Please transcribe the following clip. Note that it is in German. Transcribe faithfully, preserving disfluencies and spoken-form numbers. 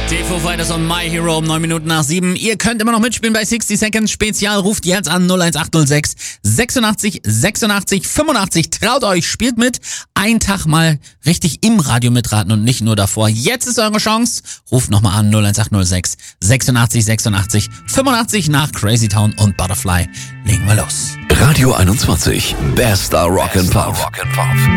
Die Foo Fighters und My Hero um neun Minuten nach sieben. Ihr könnt immer noch mitspielen bei sixty Seconds Spezial. Ruft jetzt an null eins acht null sechs sechsundachtzig sechsundachtzig fünfundachtzig. Traut euch, spielt mit. Einen Tag mal richtig im Radio mitraten und nicht nur davor. Jetzt ist eure Chance. Ruft nochmal an null eins acht null sechs sechsundachtzig sechsundachtzig fünfundachtzig. Nach Crazy Town und Butterfly legen wir los. Radio einundzwanzig. Bester Rock and Pop.